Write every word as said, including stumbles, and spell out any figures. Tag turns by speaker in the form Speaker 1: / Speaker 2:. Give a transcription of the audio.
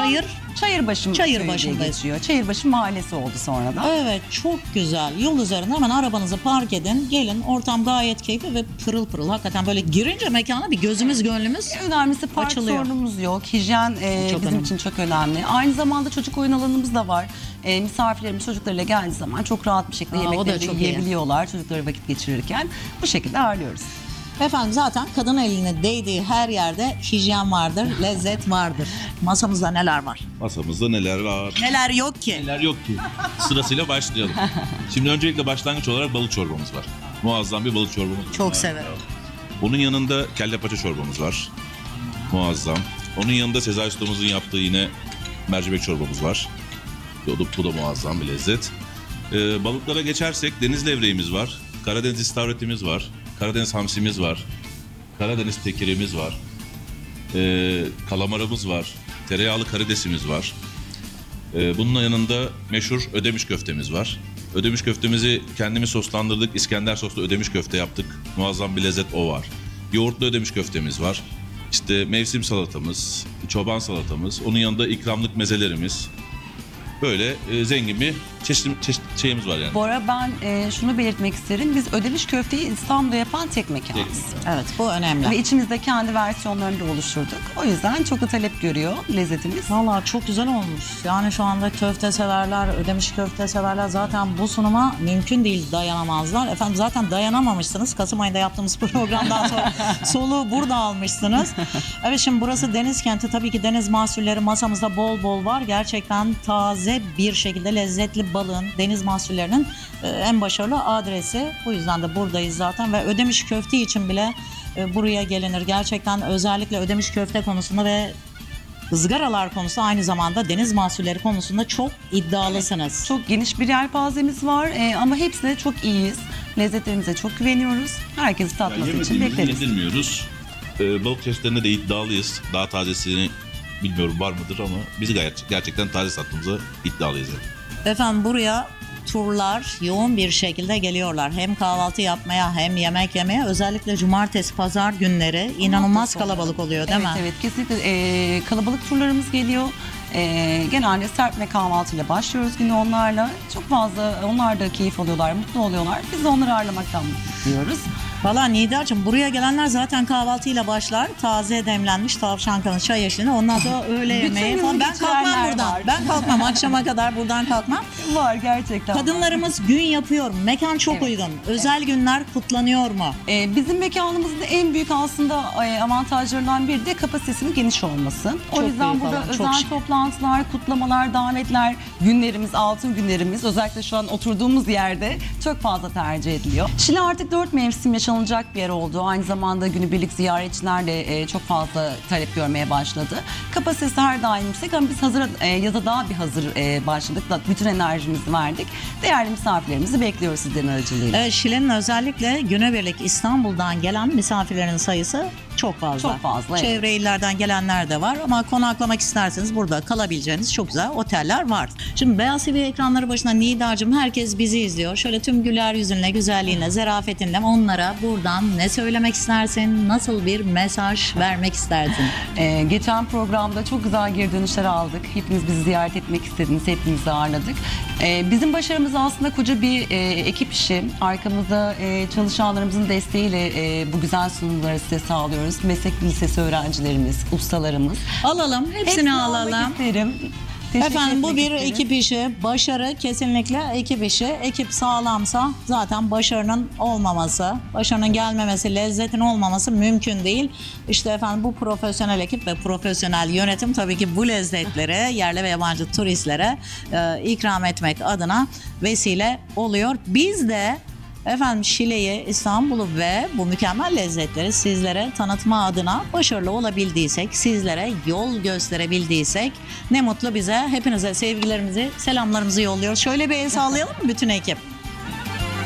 Speaker 1: Çayır.
Speaker 2: Çayırbaşı
Speaker 1: Çayırbaşı
Speaker 2: diye geçiyor. Çayırbaşı mahallesi oldu sonradan.
Speaker 1: Evet, çok güzel. Yol üzerinde hemen arabanızı park edin. Gelin, ortam gayet keyifli ve pırıl pırıl. Hakikaten böyle girince mekana bir gözümüz gönlümüz
Speaker 2: Önemlisi park
Speaker 1: açılıyor.
Speaker 2: sorunumuz yok. Hijyen e,
Speaker 1: Çok
Speaker 2: bizim
Speaker 1: önemli.
Speaker 2: için çok önemli. Aynı zamanda çocuk oyun alanımız da var. E, misafirlerimiz çocuklarıyla geldiği zaman çok rahat bir şekilde
Speaker 1: Aa, o da
Speaker 2: yemeklerini
Speaker 1: çok iyi.
Speaker 2: yiyebiliyorlar. Çocukları vakit geçirirken bu şekilde ağırlıyoruz.
Speaker 1: Efendim zaten kadın eline değdiği her yerde hijyen vardır, lezzet vardır. Masamızda neler var?
Speaker 3: Masamızda neler var?
Speaker 1: Neler yok ki?
Speaker 3: Neler yok ki? Sırasıyla başlayalım. Şimdi öncelikle başlangıç olarak balık çorbamız var. Muazzam bir balık çorbamız var.
Speaker 1: Çok severim.
Speaker 3: Onun yanında kelle paça çorbamız var. Muazzam. Onun yanında Sezai Ustamızın yaptığı yine mercimek çorbamız var. Bu da, bu da muazzam bir lezzet. Ee, balıklara geçersek deniz levreğimiz var. Karadeniz istavritimiz var. Karadeniz hamsimiz var. Karadeniz tekirimiz var. Ee, kalamarımız var. Tereyağlı karidesimiz var. Ee, bunun yanında meşhur ödemiş köftemiz var. Ödemiş köftemizi kendimiz soslandırdık. İskender soslu ödemiş köfte yaptık. Muazzam bir lezzet o var. Yoğurtlu ödemiş köftemiz var. İşte mevsim salatamız, çoban salatamız, onun yanında ikramlık mezelerimiz. Böyle e, zengin bir çeşitli, çeşitli şeyimiz var yani.
Speaker 2: Bu ara ben e, şunu belirtmek isterim. Biz ödemiş köfteyi İstanbul'da yapan tek mekanız.
Speaker 1: Evet, bu önemli.
Speaker 2: Ve içimizde kendi versiyonlarını da oluşturduk. O yüzden çok da talep görüyor lezzetimiz.
Speaker 1: Vallahi çok güzel olmuş. Yani şu anda köfte severler, ödemiş köfte severler. Zaten bu sunuma mümkün değil dayanamazlar. Efendim zaten dayanamamışsınız. Kasım ayında yaptığımız programdan sonra soluğu burada almışsınız. Evet, şimdi burası deniz kenti. Tabii ki deniz mahsulleri masamızda bol bol var. Gerçekten taze bir şekilde lezzetli balığın, deniz mahsullerinin e, en başarılı adresi. Bu yüzden de buradayız zaten ve ödemiş köfte için bile e, buraya gelinir. Gerçekten özellikle ödemiş köfte konusunda ve ızgaralar konusunda aynı zamanda deniz mahsulleri konusunda çok iddialısınız.
Speaker 2: Çok geniş bir yelpazemiz var e, ama hepsine çok iyiyiz. Lezzetlerimize çok güveniyoruz. Herkesi tatması
Speaker 3: Yani
Speaker 2: için
Speaker 3: yemediğimizi
Speaker 2: bekleriz.
Speaker 3: yedirmiyoruz. Ee, balık çeşitlerinde de iddialıyız. Daha tazesini bilmiyorum var mıdır ama biz gayet gerçekten taze sattığımıza iddialıyız. Yani.
Speaker 1: Efendim buraya turlar yoğun bir şekilde geliyorlar. Hem kahvaltı yapmaya hem yemek yemeye. Özellikle cumartesi, pazar günleri inanılmaz kalabalık oluyor değil
Speaker 2: evet,
Speaker 1: mi?
Speaker 2: Evet, kesinlikle e, kalabalık turlarımız geliyor. E, genelde serpme kahvaltıyla başlıyoruz günü onlarla. Çok fazla onlar da keyif alıyorlar, mutlu oluyorlar. Biz de onları ağırlamaktan mutluyuz.
Speaker 1: Valla Nidacığım buraya gelenler zaten kahvaltıyla başlar. Taze demlenmiş tavşan kanı çay eşliğinde. Ondan sonra öğle
Speaker 2: Bütün
Speaker 1: yemeği
Speaker 2: günü
Speaker 1: falan. Ben kalkmam
Speaker 2: geçirenler
Speaker 1: buradan.
Speaker 2: var.
Speaker 1: Ben kalkmam. Akşama kadar buradan kalkmam.
Speaker 2: Var gerçekten.
Speaker 1: Kadınlarımız gün yapıyor. Mekan çok
Speaker 2: Evet.
Speaker 1: uygun. Özel günler kutlanıyor mu?
Speaker 2: Ee, bizim mekanımızın en büyük aslında e, avantajlarından biri de kapasitesinin geniş olması. O
Speaker 1: Çok
Speaker 2: yüzden
Speaker 1: büyük
Speaker 2: burada
Speaker 1: alan, çok
Speaker 2: özel
Speaker 1: şık.
Speaker 2: toplantılar, kutlamalar, davetler, günlerimiz, altın günlerimiz özellikle şu an oturduğumuz yerde çok fazla tercih ediliyor. Şile artık dört mevsim yaşanılacak bir yer oldu. Aynı zamanda günübirlik ziyaretçiler de e, çok fazla talep görmeye başladı. Kapasitesi her daim yüksek ama biz hazır e, yaza daha bir hazır e, başladık. Bütün enerjimizi verdik. Değerli misafirlerimizi bekliyoruz sizlerin aracılığıyla.
Speaker 1: Evet, Şile'nin özellikle günübirlik İstanbul'dan gelen misafirlerin sayısı çok fazla.
Speaker 2: Çok fazla, evet.
Speaker 1: Çevre illerden gelenler de var ama konaklamak isterseniz burada kalabileceğiniz çok güzel oteller var. Şimdi Beyaz T V ekranları başında Nidacığım herkes bizi izliyor. Şöyle tüm güler yüzünle, güzelliğinle, zarafetinle onlara buradan ne söylemek istersin? Nasıl bir mesaj vermek istersin?
Speaker 2: Ee, geçen programda çok güzel geri dönüşler aldık. Hepiniz bizi ziyaret etmek istediniz. Hepinizi ağırladık. Ee, bizim başarımız aslında koca bir e, ekip işi. Arkamızda e, çalışanlarımızın desteğiyle e, bu güzel sunumları size sağlıyoruz. Meslek lisesi öğrencilerimiz, ustalarımız.
Speaker 1: Alalım, hepsini
Speaker 2: almak
Speaker 1: alalım.
Speaker 2: isterim. Teşekkür
Speaker 1: Efendim bu
Speaker 2: etmek
Speaker 1: bir
Speaker 2: isterim.
Speaker 1: ekip işi, başarı kesinlikle ekip işi. Ekip sağlamsa zaten başarının olmaması, başarının gelmemesi, lezzetin olmaması mümkün değil. İşte efendim bu profesyonel ekip ve profesyonel yönetim tabii ki bu lezzetleri yerli ve yabancı turistlere e, ikram etmek adına vesile oluyor. Biz de efendim Şile'yi, İstanbul'u ve bu mükemmel lezzetleri sizlere tanıtma adına başarılı olabildiysek, sizlere yol gösterebildiysek ne mutlu bize. Hepinize sevgilerimizi, selamlarımızı yolluyoruz. Şöyle bir el sallayalım mı bütün ekip?